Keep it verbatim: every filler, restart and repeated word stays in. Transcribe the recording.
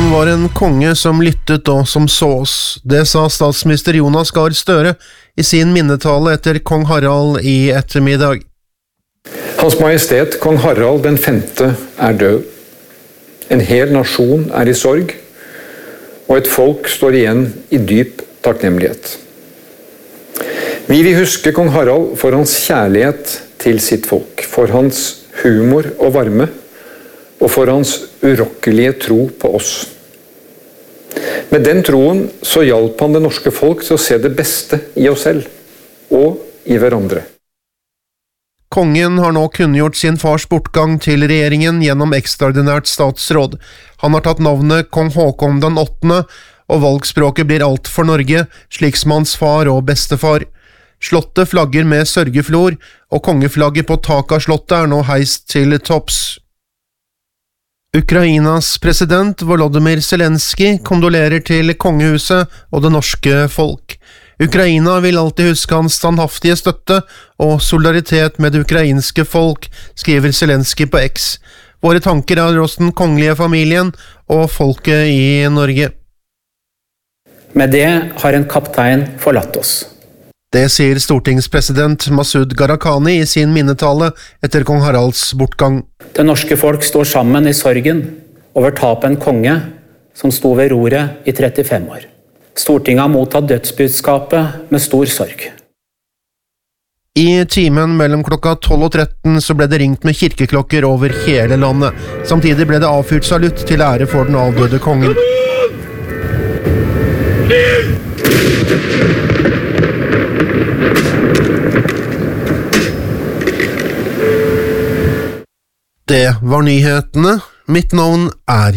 Han var en konge som lyttet og som så oss. Det sa statsminister Jonas Gahr Støre i sin minnetale etter kong Harald i ettermiddag. Hans Majestet kong Harald den femte er død. En hel nasjon er i sorg, og et folk står igjen i dyp takknemlighet. Vi vil huske kong Harald for hans kjærlighet til sitt folk, for hans humor og varme, og for hans urokkelige tro på oss. Med den troen så hjalp han det norske folk til å se det beste i oss selv, og i hverandre. Kongen har nå kunngjort sin fars bortgang til regjeringen gjennom ekstraordinært statsråd. Han har tatt navnet kong Håkon den åttende, og valgspråket blir alt for Norge, slik som hans far og bestefar. Slottet flagger med sørgeflor, og kongeflagget på taket av slottet er nå heist til topps. Ukrainas president Volodymyr Zelenskyj kondolerer til kongehuset og det norske folk. Ukraina vil alltid huske hans standhaftige støtte og solidaritet med det ukrainske folk, skriver Zelenskyj på X. Våre tanker er hos den kongelige familien og folket i Norge. Med det har en kaptein forlatt oss. Det sier stortingspresident Masud Gharahkhani i sin minnetale etter kong Haralds bortgang. Det norske folk står sammen i sorgen over tapet en konge som sto ved roret i trettifem år. Stortinget har mottatt dødsbudskapet med stor sorg. I timen mellom klokka tolv og tretten så ble det ringt med kirkeklokker over hele landet. Samtidig ble det avfyrt salutt til ære for den avdøde kongen. Det var nyhetene. Mitt navn er